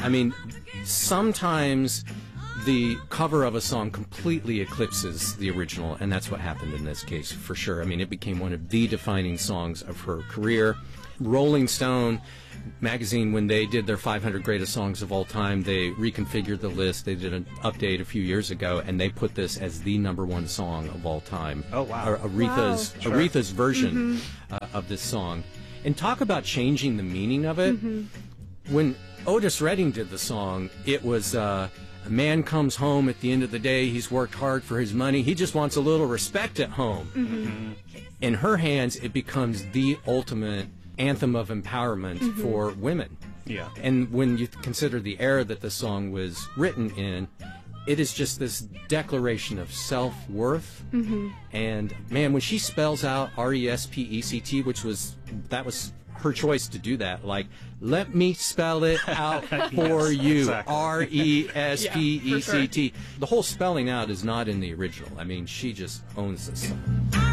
I mean, sometimes the cover of a song completely eclipses the original, and that's what happened in this case, for sure. I mean, it became one of the defining songs of her career. Rolling Stone magazine, when they did their 500 greatest songs of all time, they reconfigured the list. They did an update a few years ago, and they put this as the #1 song of all time. Oh, wow. Aretha's version of this song. And talk about changing the meaning of it. When Otis Redding did the song, it was... a man comes home at the end of the day, he's worked hard for his money, he just wants a little respect at home. In her hands, it becomes the ultimate anthem of empowerment for women. Yeah. And when you consider the era that the song was written in, it is just this declaration of self-worth. And man, when she spells out R-E-S-P-E-C-T, that was her choice to do that. Like, let me spell it out for you. Exactly. R-E-S-P-E-C-T. Yeah, for sure. The whole spelling out is not in the original. I mean, she just owns this song.